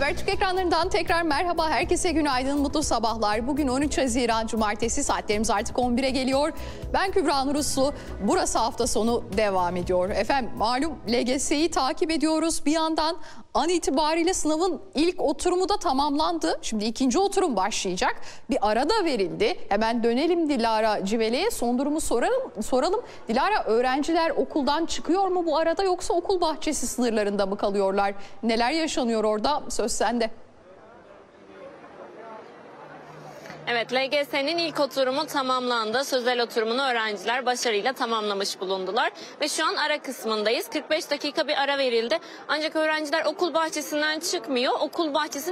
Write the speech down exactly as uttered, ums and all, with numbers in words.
Habertürk ekranlarından tekrar merhaba, herkese günaydın, mutlu sabahlar. Bugün on üç Haziran Cumartesi, saatlerimiz artık on bire geliyor. Ben Kübra Nur Uslu, burası hafta sonu devam ediyor. Efendim malum L G S'yi takip ediyoruz. Bir yandan an itibariyle sınavın ilk oturumu da tamamlandı. Şimdi ikinci oturum başlayacak. Bir ara da verildi. Hemen dönelim Dilara Civele'ye, son durumu soralım. soralım. Dilara, öğrenciler okuldan çıkıyor mu bu arada, yoksa okul bahçesi sınırlarında mı kalıyorlar? Neler yaşanıyor orada? Söz sende. Evet, L G S'nin ilk oturumu tamamlandı. Sözel oturumunu öğrenciler başarıyla tamamlamış bulundular. Ve şu an ara kısmındayız. kırk beş dakika bir ara verildi. Ancak öğrenciler okul bahçesinden çıkmıyor. Okul bahçesi